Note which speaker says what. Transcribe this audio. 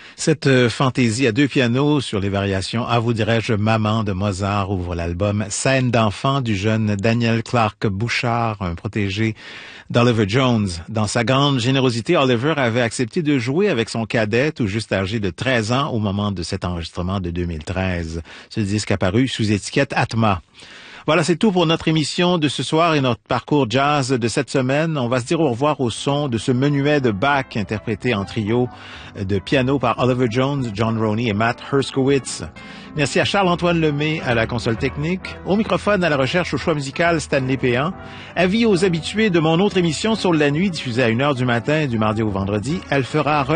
Speaker 1: Cette fantaisie à deux pianos sur les variations « Ah, vous dirais-je, maman » de Mozart ouvre l'album « Scène d'enfant » du jeune Daniel Clark Bouchard, un protégé d'Oliver Jones. Dans sa grande générosité, Oliver avait accepté de jouer avec son cadet, tout juste âgé de 13 ans, au moment de cet enregistrement de 2013. Ce disque apparu sous étiquette Atma. Voilà, c'est tout pour notre émission de ce soir et notre parcours jazz de cette semaine. On va se dire au revoir au son de ce menuet de Bach interprété en trio de piano par Oliver Jones, John Roney et Matt Herskowitz. Merci à Charles-Antoine Lemay à la console technique. Au microphone, à la recherche au choix musical, Stanley Péan. Avis aux habitués de mon autre émission sur la nuit diffusée à 1h du matin du mardi au vendredi. Elle fera